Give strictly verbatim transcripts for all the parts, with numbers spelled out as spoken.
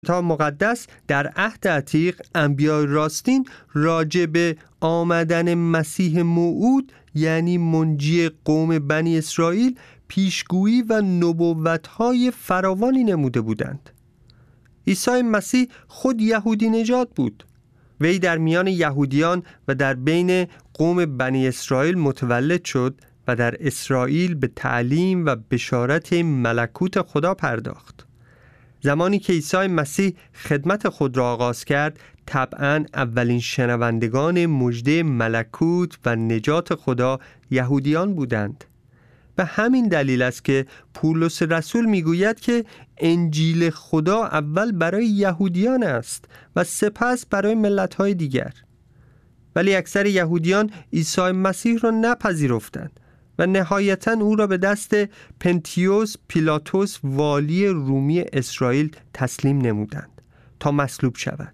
کتاب مقدس در عهد عتیق انبیاء راستین راجع به آمدن مسیح موعود یعنی منجی قوم بنی اسرائیل پیشگویی و نبوت‌های فراوانی نموده بودند. عیسی مسیح خود یهودی نژاد بود. وی در میان یهودیان و در بین قوم بنی اسرائیل متولد شد و در اسرائیل به تعلیم و بشارت ملکوت خدا پرداخت. زمانی که عیسی مسیح خدمت خود را آغاز کرد، طبعاً اولین شنوندگان مژده ملکوت و نجات خدا یهودیان بودند. به همین دلیل است که پولس رسول میگوید که انجیل خدا اول برای یهودیان است و سپس برای ملت‌های دیگر. ولی اکثر یهودیان عیسی مسیح را نپذیرفتند و نهایتاً او را به دست پنتیوس پیلاتوس والی رومی اسرائیل تسلیم نمودند تا مصلوب شود.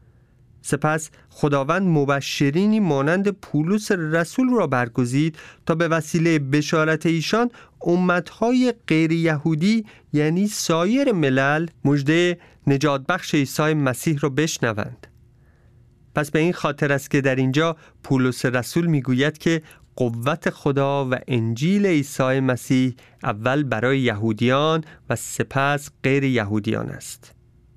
سپس خداوند مبشرینی مانند پولس رسول را برگزید تا به وسیله بشارت ایشان امتهای غیر یهودی یعنی سایر ملل مژده نجات بخش عیسی مسیح را بشنوند. پس به این خاطر است که در اینجا پولس رسول میگوید که قوت خدا و انجیل عیسی مسیح اول برای یهودیان و سپس غیر یهودیان است.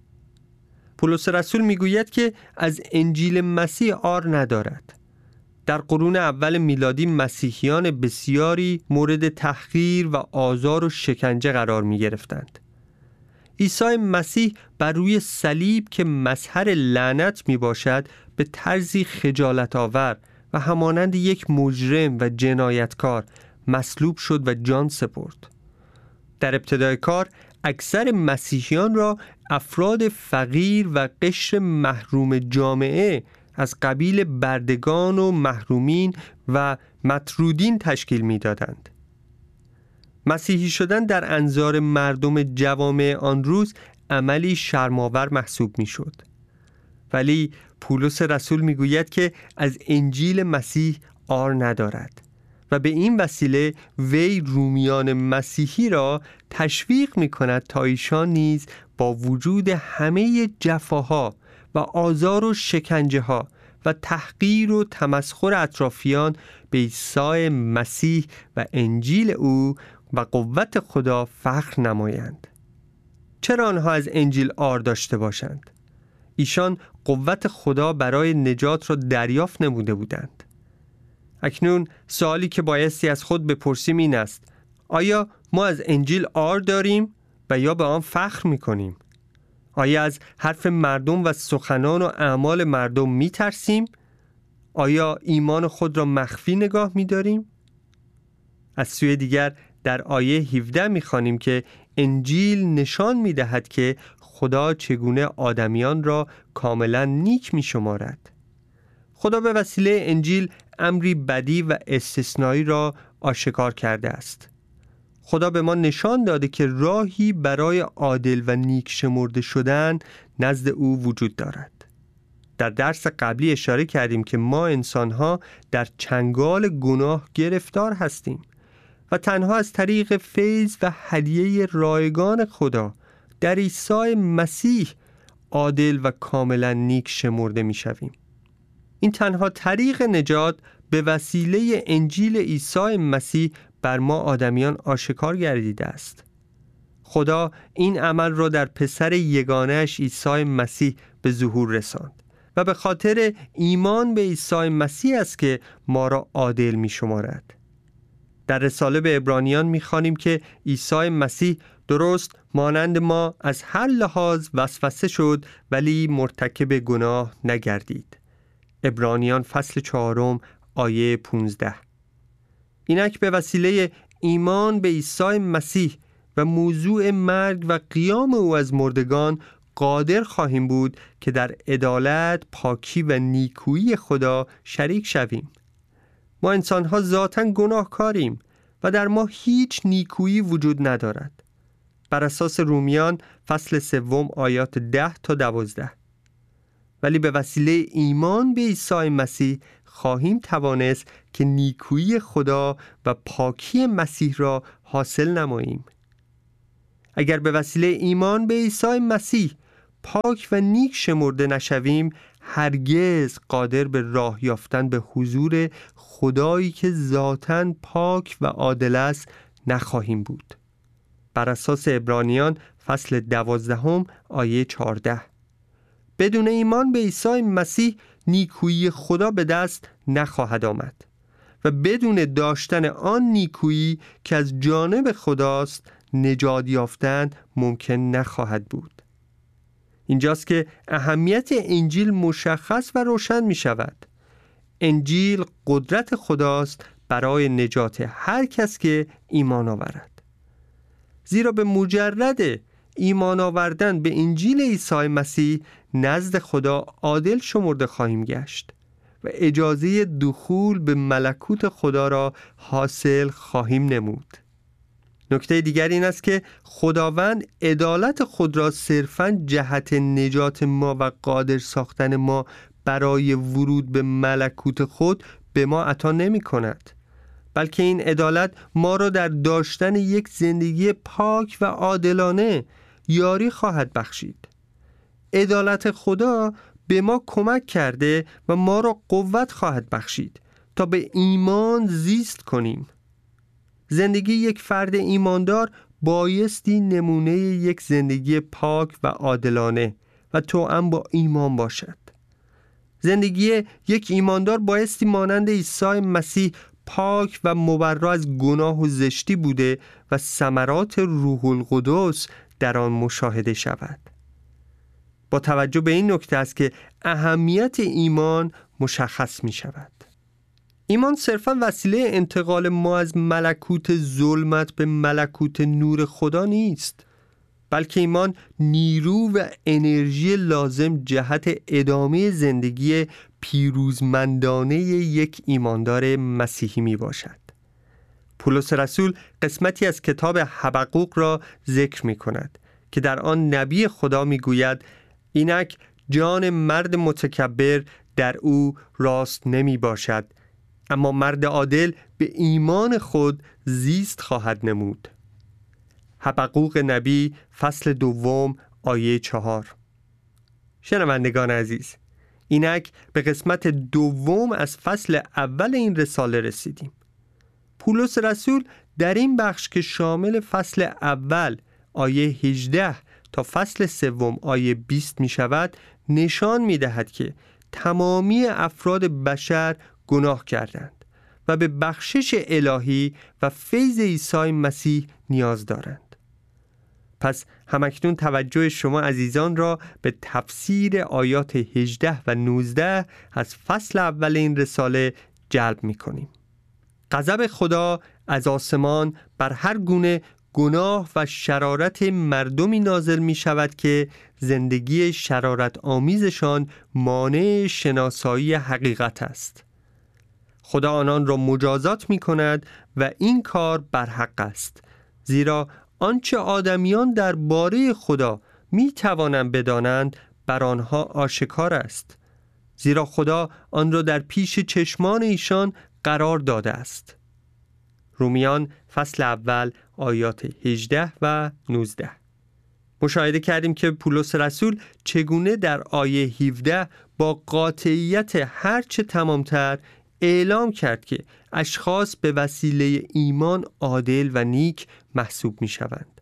پولس رسول میگوید که از انجیل مسیح عار ندارد. در قرون اول میلادی مسیحیان بسیاری مورد تحقیر و آزار و شکنجه قرار می گرفتند. عیسی مسیح بر روی صلیب که مظهر لعنت می باشد به طرزی خجالت آور و همانند یک مجرم و جنایتکار مصلوب شد و جان سپرد. در ابتدای کار اکثر مسیحیان را افراد فقیر و قشر محروم جامعه از قبیل بردگان و محرومین و مطرودین تشکیل می دادند. مسیحی شدن در انظار مردم جوامع آن روز عملی شرم‌آور محسوب می شد. ولی پولس رسول می گوید که از انجیل مسیح عار ندارد و به این وسیله وی رومیان مسیحی را تشویق می کند تا ایشان نیز با وجود همه جفاها و آزار و شکنجه ها و تحقیر و تمسخر اطرافیان به عیسی مسیح و انجیل او و قوت خدا فخر نمایند. چرا آنها از انجیل عار داشته باشند؟ ایشان قوت خدا برای نجات را دریافت نموده بودند. اکنون سوالی که بایستی از خود بپرسیم این است: آیا ما از انجیل عار داریم و یا به آن فخر می‌کنیم؟ آیا از حرف مردم و سخنان و اعمال مردم می‌ترسیم؟ آیا ایمان خود را مخفی نگاه می‌داریم؟ از سوی دیگر در آیه هفده می‌خوانیم که انجیل نشان می‌دهد که خدا چگونه آدمیان را کاملا نیک می‌شمارد. خدا به وسیله انجیل امری بدی و استثنایی را آشکار کرده است. خدا به ما نشان داده که راهی برای عادل و نیک شمرده شدن نزد او وجود دارد. در درس قبلی اشاره کردیم که ما انسان‌ها در چنگال گناه گرفتار هستیم و تنها از طریق فیض و هدیه رایگان خدا در عیسی مسیح عادل و کاملا نیک شمرده می‌شویم. این تنها طریق نجات به وسیله انجیل عیسی مسیح بر ما آدمیان آشکار گردیده است. خدا این عمل را در پسر یگانه‌اش عیسی مسیح به ظهور رساند و به خاطر ایمان به عیسی مسیح است که ما را عادل می شمارد. در رساله به عبرانیان می خوانیم که عیسی مسیح درست مانند ما از هر لحاظ وسوسه شد ولی مرتکب گناه نگردید. عبرانیان فصل چهارم آیه پانزده. اینک به وسیله ایمان به عیسی مسیح و موضوع مرگ و قیام او از مردگان قادر خواهیم بود که در عدالت، پاکی و نیکویی خدا شریک شویم. ما انسان‌ها ذاتاً گناهکاریم و در ما هیچ نیکویی وجود ندارد. بر اساس رومیان فصل سوم آیات ده تا دوازده. ولی به وسیله ایمان به عیسی مسیح خواهیم توانست که نیکویی خدا و پاکی مسیح را حاصل نماییم. اگر به وسیله ایمان به عیسی مسیح پاک و نیک شمرده نشویم، هرگز قادر به راه یافتن به حضور خدایی که ذاتاً پاک و عادل است نخواهیم بود. بر اساس عبرانیان فصل دوازدهم آیه چهارده. بدون ایمان به عیسی مسیح نیکویی خدا به دست نخواهد آمد و بدون داشتن آن نیکویی که از جانب خداست نجات یافتن ممکن نخواهد بود. اینجاست که اهمیت انجیل مشخص و روشن می شود. انجیل قدرت خداست برای نجات هر کس که ایمان آورد. زیرا به مجرد ایمان آوردن به انجیل عیسی مسیح نزد خدا عادل شمرده خواهیم گشت و اجازه دخول به ملکوت خدا را حاصل خواهیم نمود. نکته دیگر این است که خداوند عدالت خود را صرفاً جهت نجات ما و قادر ساختن ما برای ورود به ملکوت خود به ما عطا نمی کند، بلکه این عدالت ما را در داشتن یک زندگی پاک و عادلانه یاری خواهد بخشید. عدالت خدا به ما کمک کرده و ما را قوت خواهد بخشید تا به ایمان زیست کنیم. زندگی یک فرد ایماندار بایستی نمونه یک زندگی پاک و عادلانه و توأم با ایمان باشد. زندگی یک ایماندار بایستی مانند عیسی مسیح پاک و مبرا از گناه و زشتی بوده و ثمرات روح القدس در آن مشاهده شود. با توجه به این نکته است که اهمیت ایمان مشخص می شود. ایمان صرفاً وسیله انتقال ما از ملکوت ظلمت به ملکوت نور خدا نیست، بلکه ایمان نیرو و انرژی لازم جهت ادامه زندگی پیروزمندانه یک ایماندار مسیحی می باشد. پولس رسول قسمتی از کتاب حبقوق را ذکر می کند که در آن نبی خدا می گوید اینک جان مرد متکبر در او راست نمی باشد، اما مرد عادل به ایمان خود زیست خواهد نمود. حبقوق نبی فصل دوم آیه چهار. شنوندگان عزیز، اینک به قسمت دوم از فصل اول این رساله رسیدیم. پولس رسول در این بخش که شامل فصل اول آیه هجده تا فصل سوم آیه بیست می شود نشان می دهد که تمامی افراد بشر گناه کردند و به بخشش الهی و فیض عیسی مسیح نیاز دارند. پس همکنون توجه شما عزیزان را به تفسیر آیات هجده و نوزده از فصل اول این رساله جلب می کنیم. غضب خدا از آسمان بر هر گونه گناه و شرارت مردمی نازل می شود که زندگی شرارت آمیزشان مانع شناسایی حقیقت است. خدا آنان را مجازات می کند و این کار برحق است، زیرا آنچه آدمیان درباره خدا می توانند بدانند بر آنها آشکار است، زیرا خدا آن را در پیش چشمان ایشان قرار داده است. رومیان فصل اول آیات هجده و نوزده. مشاهده کردیم که پولس رسول چگونه در آیه هفده با قاطعیت هرچه تمامتر اعلام کرد که اشخاص به وسیله ایمان عادل و نیک محسوب می شوند.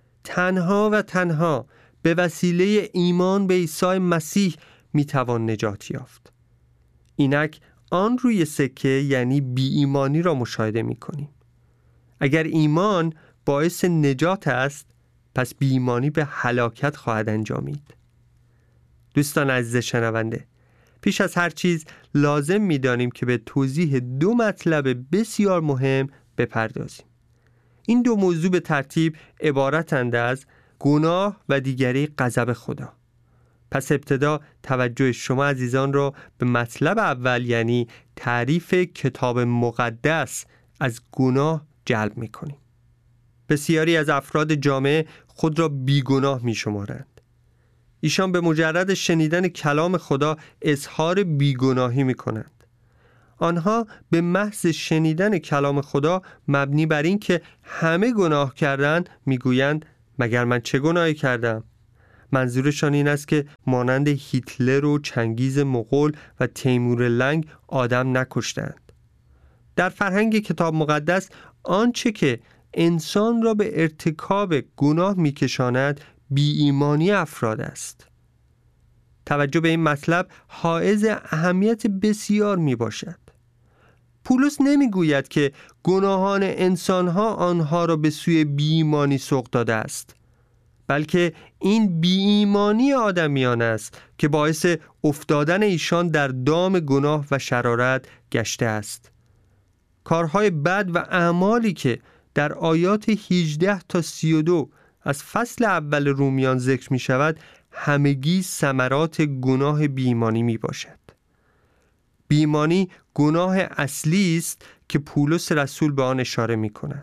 تنها و تنها به وسیله ایمان به عیسی مسیح می توان نجات یافت. اینک آن روی سکه یعنی بی ایمانی را مشاهده می کنیم. اگر ایمان باعث نجات است، پس بی ایمانی به هلاکت خواهد انجامید. دوستان عزیز شنونده، پیش از هر چیز لازم می دانیم که به توضیح دو مطلب بسیار مهم بپردازیم. این دو موضوع به ترتیب عبارتند از گناه و دیگری غضب خدا. پس ابتدا توجه شما عزیزان را به مطلب اول یعنی تعریف کتاب مقدس از گناه جلب می کنیم. بسیاری از افراد جامعه خود را بیگناه می شمارند. ایشان به مجرد شنیدن کلام خدا اظهار بیگناهی می کنند. آنها به محض شنیدن کلام خدا مبنی بر این که همه گناه کردند می گویند مگر من چه گناهی کردم؟ منظورشان این است که مانند هیتلر و چنگیز مغول و تیمور لنگ آدم نکشتند. در فرهنگ کتاب مقدس آنچه که انسان را به ارتکاب گناه می‌کشاند بی ایمانی افراد است. توجه به این مطلب حائز اهمیت بسیار می باشد. پولس نمی گوید که گناهان انسانها آنها را به سوی بی ایمانی سوق داده است، بلکه این بی ایمانی آدمیان است که باعث افتادن ایشان در دام گناه و شرارت گشته است. کارهای بد و اعمالی که در آیات هجده تا سی و دو از فصل اول رومیان ذکر می شود همگی ثمرات گناه بی‌ایمانی می باشد. بی‌ایمانی گناه اصلی است که پولس رسول به آن اشاره می کند.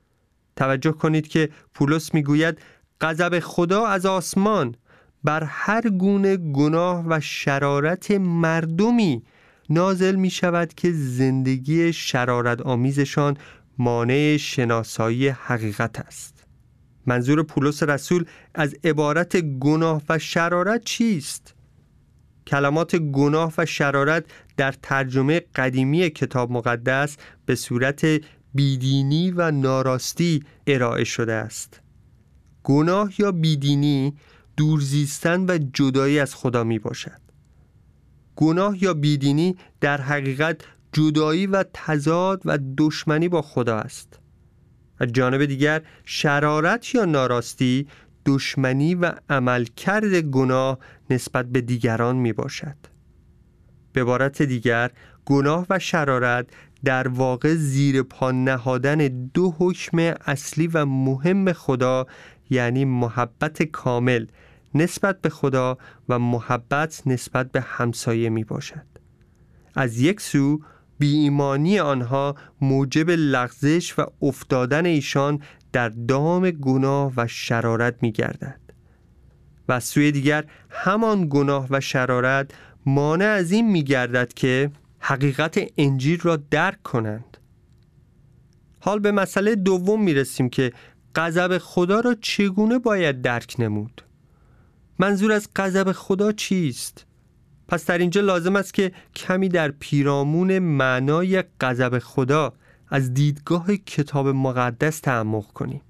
توجه کنید که پولس می گوید غضب خدا از آسمان بر هر گونه گناه و شرارت مردمی نازل می شود که زندگی شرارت آمیزشان مانع شناسایی حقیقت است. منظور پولس رسول از عبارت گناه و شرارت چیست؟ کلمات گناه و شرارت در ترجمه قدیمی کتاب مقدس به صورت بیدینی و ناراستی ارائه شده است. گناه یا بیدینی دورزیستن و جدایی از خدا می باشد. گناه یا بیدینی در حقیقت جدایی و تضاد و دشمنی با خدا است. از جانب دیگر شرارت یا ناراستی دشمنی و عملکرد گناه نسبت به دیگران می باشد. به عبارت دیگر گناه و شرارت در واقع زیر پا نهادن دو حکم اصلی و مهم خدا، یعنی محبت کامل نسبت به خدا و محبت نسبت به همسایه می باشد. از یک سو بی ایمانی آنها موجب لغزش و افتادن ایشان در دام گناه و شرارت می گردد و از سوی دیگر همان گناه و شرارت مانع از این می گردد که حقیقت انجیل را درک کنند. حال به مسئله دوم می رسیم که غضب خدا را چگونه باید درک نمود؟ منظور از غضب خدا چیست؟ پس در اینجا لازم است که کمی در پیرامون معنای غضب خدا از دیدگاه کتاب مقدس تعمق کنیم.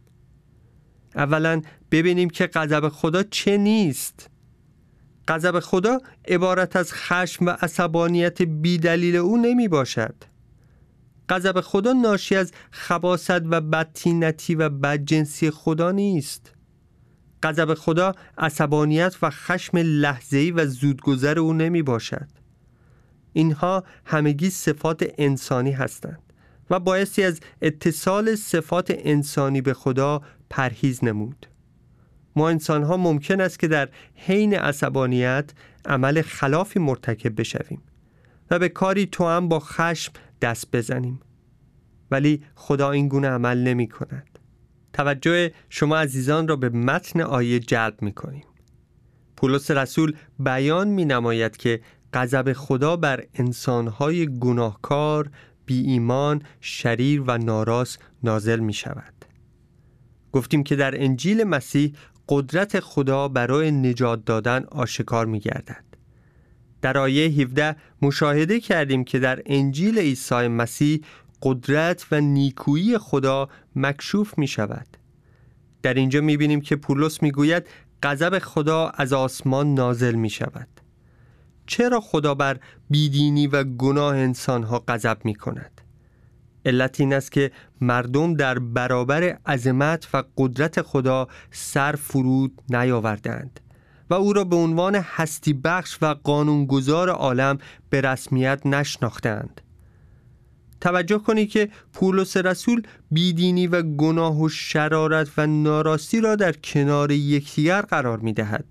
اولا ببینیم که غضب خدا چه نیست. غضب خدا عبارت از خشم و عصبانیت بی دلیل او نمی باشد. غضب خدا ناشی از خباثت و بدطینتی و بدجنسی خدا نیست. غضب خدا عصبانیت و خشم لحظه‌ای و زودگذر او نمی باشد. اینها همگی صفات انسانی هستند و بایستی از اتصال صفات انسانی به خدا پرهیز نمود. ما انسان‌ها ممکن است که در حین عصبانیت عمل خلافی مرتکب بشویم و به کاری توأم با خشم دست بزنیم، ولی خدا این گونه عمل نمی کند. توجه شما عزیزان را به متن آیه جلب می کنیم. پولس رسول بیان می نماید که غضب خدا بر انسان‌های گناهکار، بی ایمان، شریر و ناراست نازل می شود. گفتیم که در انجیل مسیح قدرت خدا برای نجات دادن آشکار می گردد. در آیه هفده مشاهده کردیم که در انجیل عیسی مسیح قدرت و نیکویی خدا مکشوف می شود. در اینجا می بینیم که پولس می گوید غضب خدا از آسمان نازل می شود. چرا خدا بر بیدینی و گناه انسان ها غضب می کند؟ علت این است که مردم در برابر عظمت و قدرت خدا سر فرود نیاوردند و او را به عنوان هستی بخش و قانونگذار عالم به رسمیت نشناختند. توجه کنید که پولس رسول بیدینی و گناه و شرارت و ناراستی را در کنار یکدیگر قرار می دهد.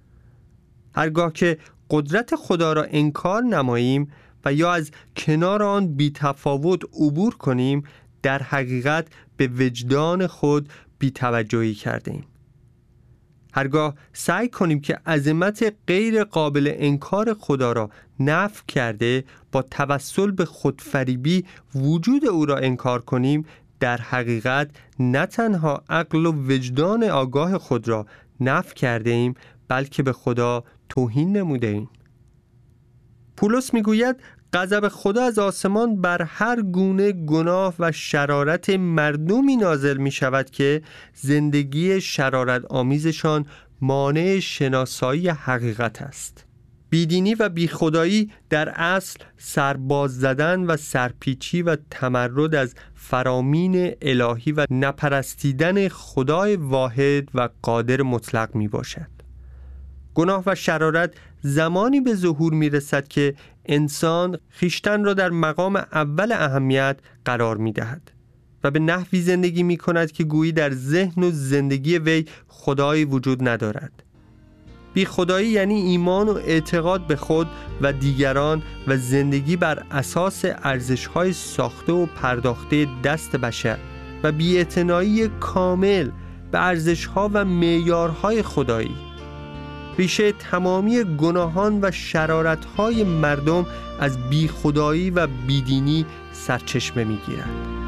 هرگاه که قدرت خدا را انکار نماییم و یا از کنار آن بی تفاوت عبور کنیم، در حقیقت به وجدان خود بی توجهی کرده ایم. هرگاه سعی کنیم که عظمت غیر قابل انکار خدا را نفی کرده با توسل به خودفریبی وجود او را انکار کنیم، در حقیقت نه تنها عقل و وجدان آگاه خود را نفی کرده ایم، بلکه به خدا توهین نموده‌ایم. پولس میگوید غضب خدا از آسمان بر هر گونه گناه و شرارت مردمی نازل می شود که زندگی شرارت آمیزشان مانع شناسایی حقیقت است. بیدینی و بیخدایی در اصل سرباز زدن و سرپیچی و تمرد از فرامین الهی و نپرستیدن خدای واحد و قادر مطلق می باشد. گناه و شرارت زمانی به ظهور می رسد که انسان خیشتن را در مقام اول اهمیت قرار می دهد و به نحوی زندگی می کند که گویی در ذهن و زندگی وی خدایی وجود ندارد. بی خدایی یعنی ایمان و اعتقاد به خود و دیگران و زندگی بر اساس ارزش‌های ساخته و پرداخته دست بشر و بی‌اعتنایی کامل به ارزش‌ها و معیارهای خدایی. ریشه تمامی گناهان و شرارت‌های مردم از بیخدایی و بیدینی سرچشمه می‌گیرد.